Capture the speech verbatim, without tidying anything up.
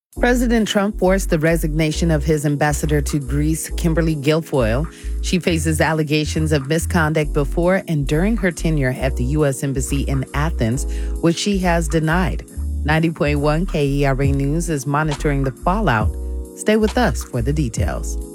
President Trump forced the resignation of his ambassador to Greece, Kimberly Guilfoyle. She faces allegations of misconduct before and during her tenure at the U S Embassy in Athens, which she has denied. ninety point one K E R A News is monitoring the fallout. Stay with us for the details.